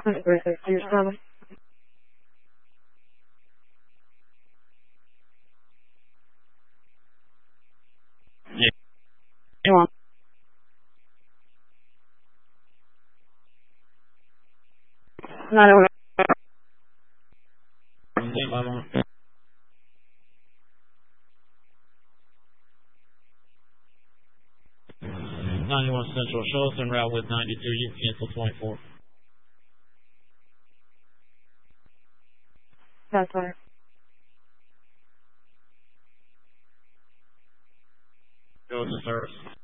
37. Yeah. Go on. Not over. 91 Central, show us en route with 92, you can cancel 24. That's right. Go to service.